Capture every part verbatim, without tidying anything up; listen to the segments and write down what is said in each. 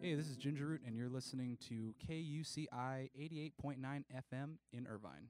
Hey, this is Ginger Root, and you're listening to K U C I eighty-eight point nine F M in Irvine.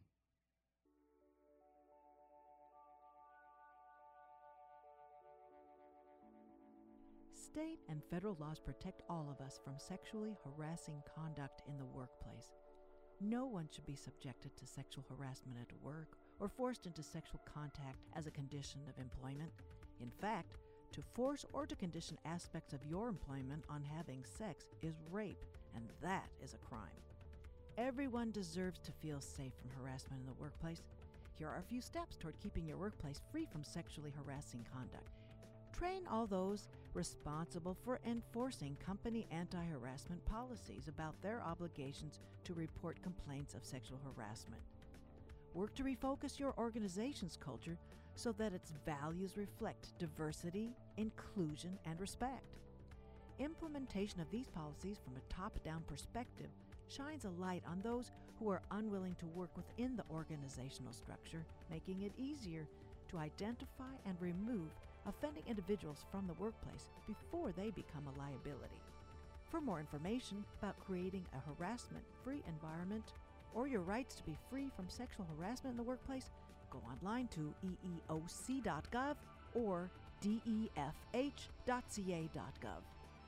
State and federal laws protect all of us from sexually harassing conduct in the workplace. No one should be subjected to sexual harassment at work or forced into sexual contact as a condition of employment. In fact, to force or to condition aspects of your employment on having sex is rape, and that is a crime. Everyone deserves to feel safe from harassment in the workplace. Here are a few steps toward keeping your workplace free from sexually harassing conduct. Train all those responsible for enforcing company anti-harassment policies about their obligations to report complaints of sexual harassment. Work to refocus your organization's culture so that its values reflect diversity, inclusion, and respect. Implementation of these policies from a top-down perspective shines a light on those who are unwilling to work within the organizational structure, making it easier to identify and remove offending individuals from the workplace before they become a liability. For more information about creating a harassment-free environment or your rights to be free from sexual harassment in the workplace, go online to e e o c dot gov or d e f h dot c a dot gov.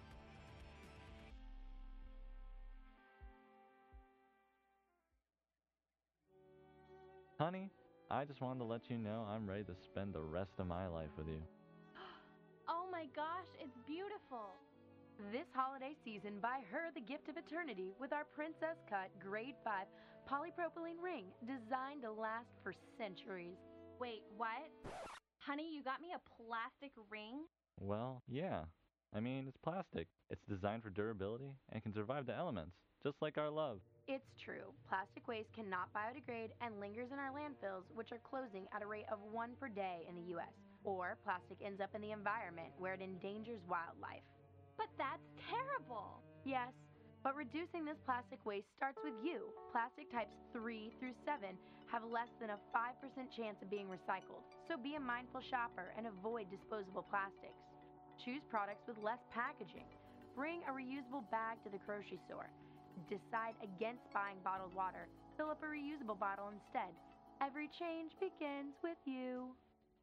Honey, I just wanted to let you know I'm ready to spend the rest of my life with you. Oh my gosh, it's beautiful. This holiday season, buy her the gift of eternity with our Princess Cut Grade five polypropylene ring designed to last for centuries. Wait, what? Honey, you got me a plastic ring? Well, yeah. I mean, it's plastic. It's designed for durability and can survive the elements, just like our love. It's true. Plastic waste cannot biodegrade and lingers in our landfills, which are closing at a rate of one per day in the U S Or plastic ends up in the environment where it endangers wildlife. But that's terrible. Yes, but reducing this plastic waste starts with you. Plastic types three through seven have less than a five percent chance of being recycled, so be a mindful shopper and avoid disposable plastics. Choose products with less packaging. Bring a reusable bag to the grocery store. Decide against buying bottled water. Fill up a reusable bottle instead. Every change begins with you.